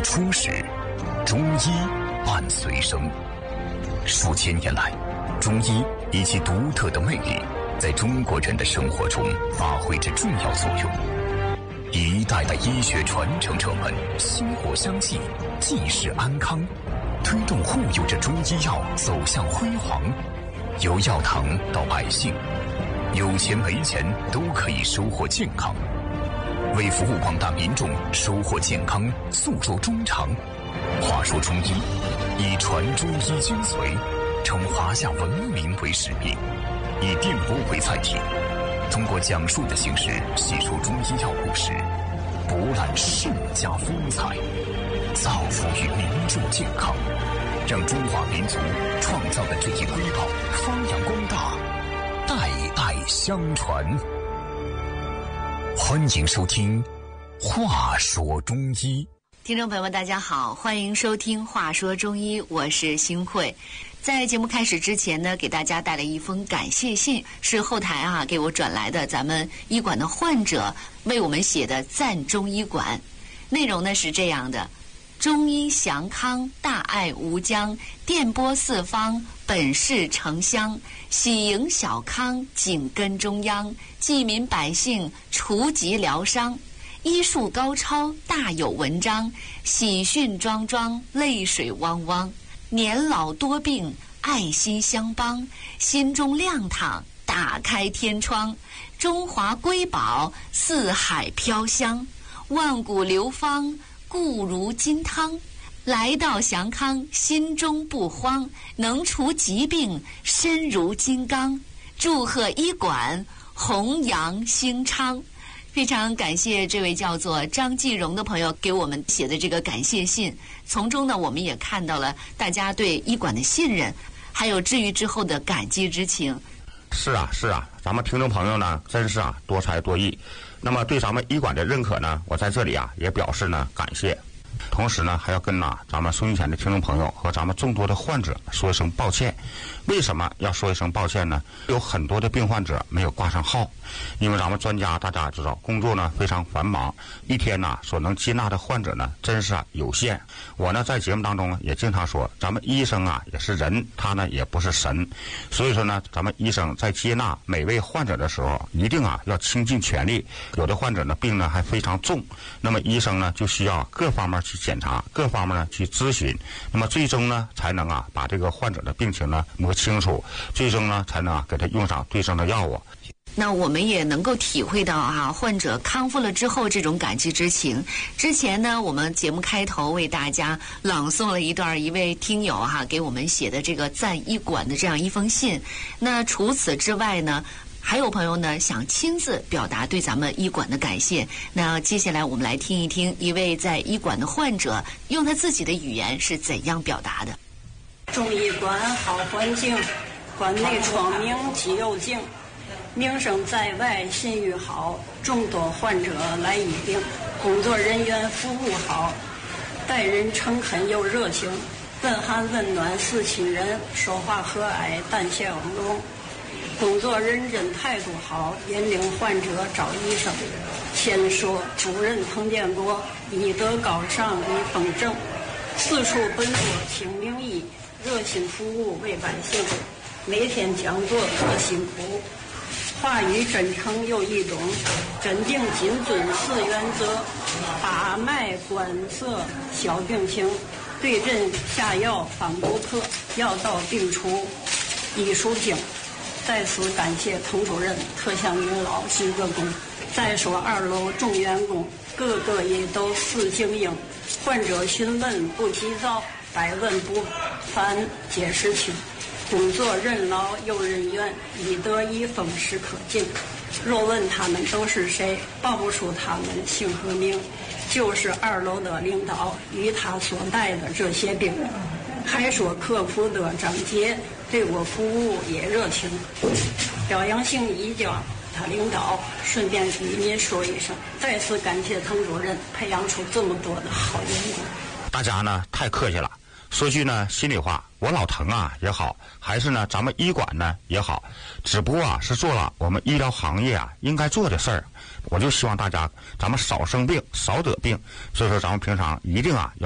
初始，中医伴随生。数千年来，中医以其独特的魅力，在中国人的生活中发挥着重要作用。一代代医学传承者们薪火相继，济世安康，推动护佑着中医药走向辉煌。由药堂到百姓，有钱没钱都可以收获健康。为服务广大民众收获健康，诉说衷肠。话说中医，以传中医精髓，称华夏文明为使命，以电波为载体，通过讲述的形式细说中医药故事，博览世家风采，造福于民众健康，让中华民族创造的这一瑰宝发扬光大，代代相传。欢迎收听《话说中医》。 听众朋友们大家好，欢迎收听《话说中医》，我是新慧。在节目开始之前呢，给大家带来一封感谢信，是后台给我转来的咱们医馆的患者为我们写的赞中医馆。内容呢是这样的：中医祥康，大爱无疆，电波四方，本是城乡，喜迎小康，紧跟中央，济民百姓，除疾疗伤。医术高超，大有文章，喜讯桩桩，泪水汪汪。年老多病，爱心相帮，心中亮堂，打开天窗。中华瑰宝，四海飘香，万古流芳，固如金汤。来到祥康，心中不慌，能除疾病，身如金刚。祝贺医馆，弘扬兴昌。非常感谢这位叫做张继荣的朋友给我们写的这个感谢信，从中呢我们也看到了大家对医馆的信任，还有治愈之后的感激之情。 是啊，咱们听众朋友呢真是多才多艺。那么对咱们医馆的认可呢，我在这里也表示呢感谢。同时呢，还要跟咱们收音前的听众朋友和咱们众多的患者说一声抱歉。为什么要说一声抱歉呢？有很多的病患者没有挂上号，因为咱们专家大家知道工作呢非常繁忙，一天所能接纳的患者呢真是有限。我呢在节目当中也经常说，咱们医生也是人，他呢也不是神，所以说呢，咱们医生在接纳每位患者的时候，一定要倾尽全力。有的患者呢病呢还非常重，那么医生呢就需要各方面去检查，各方面呢去咨询，那么最终呢才能把这个患者的病情呢摸清楚，最终呢才能给他用上对症的药物。 那我们也能够体会到患者康复了之后这种感激之情。之前呢，我们节目开头为大家朗诵了一段一位听友给我们写的这个赞医馆的这样一封信。那除此之外呢，还有朋友呢想亲自表达对咱们医馆的感谢。那接下来我们来听一听一位在医馆的患者用他自己的语言是怎样表达的。 中医馆好环境，馆内窗明几又净，名声在外信誉好，众多患者来医病，工作人员服务好，待人诚恳又热情，问寒问暖似亲人，说话和蔼淡笑容，工作认真态度好，引领患者找医生。先说主任彭建国，医德高尚医风正，四处奔波听名医，热心服务为百姓，每天讲座特辛苦，话语真诚又易懂，镇定谨遵四原则，把脉观色小病情，对症下药方不特，药到病除医术精。在此感谢彭主任，特向您老鞠个躬。再说2楼众员工，个个也都似精英，患者询问不急躁，百问不烦解释清，工作任劳又任怨，医德医风实可敬。若问他们都是谁，报不出他们姓和名，就是2楼的领导与他所带的这些病人。还说客服的张杰对我服务也热情，表扬性移交他领导，顺便与您说一声，再次感谢滕主任培养出这么多的好员工。 大家呢太客气了，说句呢心里话，我老滕也好，还是呢咱们医馆呢也好，只不过是做了我们医疗行业应该做的事儿。我就希望大家咱们少生病少得病，所以说咱们平常一定要